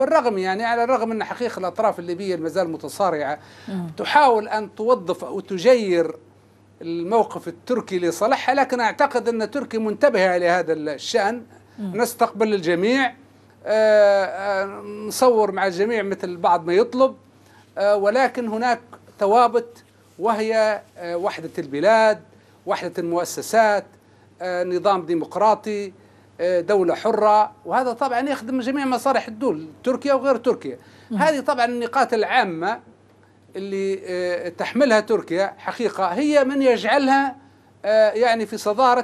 بالرغم يعني على الرغم أن حقيقة الأطراف الليبية المازال متصارعة تحاول أن توظف أو تجير الموقف التركي لصالحها، لكن أعتقد أن تركيا منتبهة لهذا الشأن. نستقبل الجميع، نصور مع الجميع مثل بعض ما يطلب، ولكن هناك ثوابت وهي وحدة البلاد، وحدة المؤسسات، نظام ديمقراطي، دولة حرة، وهذا طبعا يخدم جميع مصالح الدول تركيا وغير تركيا. هذه طبعا النقاط العامة اللي تحملها تركيا حقيقة هي من يجعلها يعني في صدارة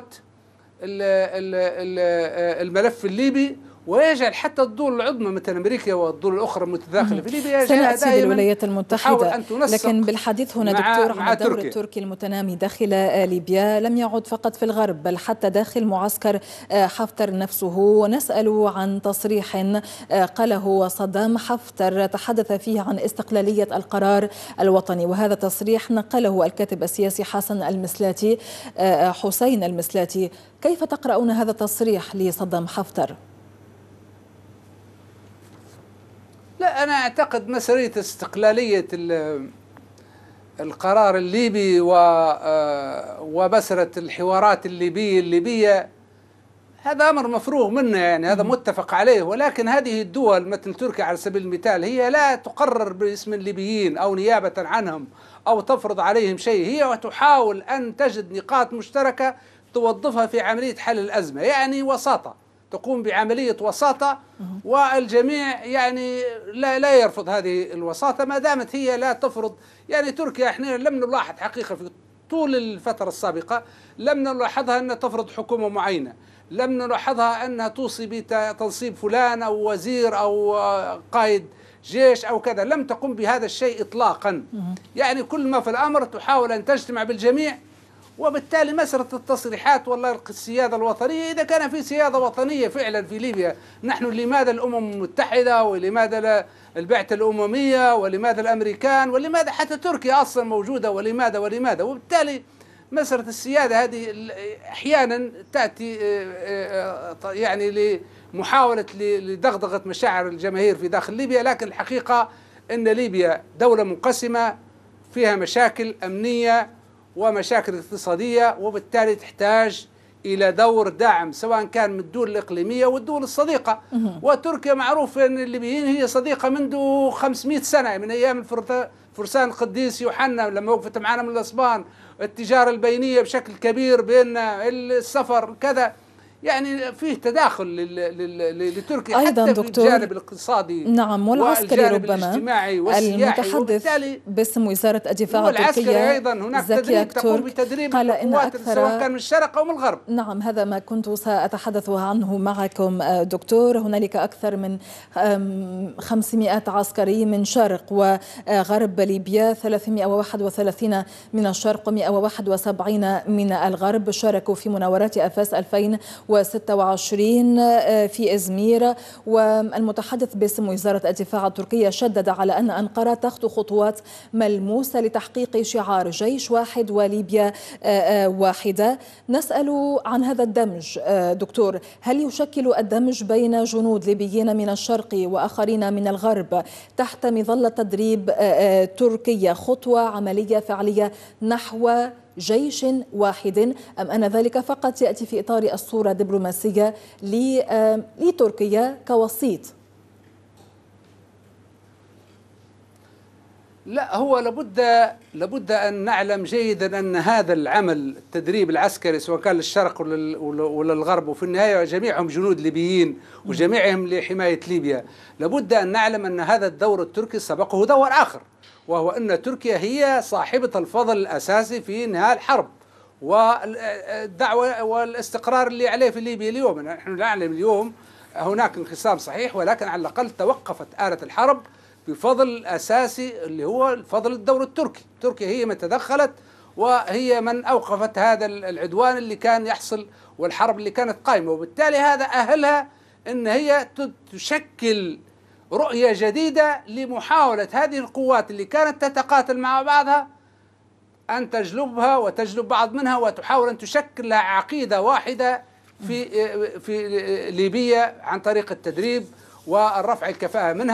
الملف الليبي، ويجعل حتى الدول العظمى مثل أمريكا والدول الأخرى المتداخلة في ليبيا سنأتي للولايات المتحدة، لكن بالحديث هنا دكتور عن الدور التركي المتنامي داخل ليبيا لم يعد فقط في الغرب بل حتى داخل معسكر حفتر نفسه. ونسأل عن تصريح قاله صدام حفتر تحدث فيه عن استقلالية القرار الوطني، وهذا تصريح نقله الكاتب السياسي حسين المسلاتي. كيف تقرؤون هذا التصريح لصدام حفتر؟ لا، أنا أعتقد مسألة استقلالية القرار الليبي ومسألة الحوارات الليبية هذا أمر مفروغ منه، يعني هذا متفق عليه. ولكن هذه الدول مثل تركيا على سبيل المثال هي لا تقرر باسم الليبيين أو نيابة عنهم أو تفرض عليهم شيء، هي تحاول أن تجد نقاط مشتركة توظفها في عملية حل الأزمة، يعني وساطة، تقوم بعملية وساطة، والجميع يعني لا يرفض هذه الوساطة ما دامت هي لا تفرض. يعني تركيا احنا لم نلاحظ حقيقة في طول الفترة السابقة، لم نلاحظها أنها تفرض حكومة معينة، لم نلاحظها أنها توصي بتنصيب فلان أو وزير أو قائد جيش أو كذا، لم تقم بهذا الشيء إطلاقا. يعني كل ما في الأمر تحاول أن تجتمع بالجميع، وبالتالي مسألة التصريحات والله السيادة الوطنية، إذا كان في سيادة وطنية فعلا في ليبيا، نحن لماذا الأمم المتحدة ولماذا البعثة الأممية ولماذا الأمريكان ولماذا حتى تركيا أصلا موجودة ولماذا. وبالتالي مسألة السيادة هذه أحيانا تأتي يعني لمحاولة لدغدغة مشاعر الجماهير في داخل ليبيا، لكن الحقيقة أن ليبيا دولة منقسمة فيها مشاكل أمنية ومشاكل اقتصادية، وبالتالي تحتاج إلى دور دعم سواء كان من الدول الإقليمية والدول الصديقة. وتركيا معروف أن الليبيين هي صديقة منذ 500 سنة، من أيام فرسان القديس يوحنا لما وقفت معنا من الأسبان، التجارة البينية بشكل كبير بين السفر كذا، يعني فيه تداخل لتركيا أيضا حتى دكتور في الجانب الاقتصادي نعم والعسكري ربما الاجتماعي والسياحي. المتحدث باسم وزارة الدفاع التركية أيضا هناك تدريب تقوم بتدريب قال إن أكثر سواء كان من الشرق أو من الغرب. نعم هذا ما كنت سأتحدث عنه معكم دكتور. هنالك أكثر من 500 عسكري من شرق وغرب ليبيا، 331 من الشرق و171 من الغرب شاركوا في مناورات أفاس 2026 في إزمير. والمتحدث باسم وزارة الدفاع التركية شدد على أن أنقرة تخطو خطوات ملموسة لتحقيق شعار جيش واحد وليبيا واحدة. نسأل عن هذا الدمج دكتور، هل يشكل الدمج بين جنود ليبيين من الشرق وآخرين من الغرب تحت مظلة تدريب تركيا خطوة عملية فعلية نحو جيش واحد، أم أن ذلك فقط يأتي في إطار الصورة الدبلوماسية لتركيا كوسيط؟ لا، هو لابد أن نعلم جيدا أن هذا العمل التدريب العسكري سواء كان للشرق ولا الغرب، وفي النهاية جميعهم جنود ليبيين وجميعهم لحماية ليبيا، لابد أن نعلم أن هذا الدور التركي سبقه دور آخر، وهو أن تركيا هي صاحبة الفضل الأساسي في إنهاء الحرب والدعوة والاستقرار اللي عليه في ليبيا اليوم. نحن نعلم اليوم هناك انقسام صحيح، ولكن على الأقل توقفت آلة الحرب بفضل الأساسي اللي هو فضل الدور التركي. تركيا هي من تدخلت وهي من أوقفت هذا العدوان اللي كان يحصل والحرب اللي كانت قائمة، وبالتالي هذا أهلها أن هي تشكل رؤية جديدة لمحاولة هذه القوات اللي كانت تتقاتل مع بعضها أن تجلبها وتجلب بعض منها وتحاول أن تشكل لها عقيدة واحدة في ليبيا عن طريق التدريب والرفع الكفاءة منها.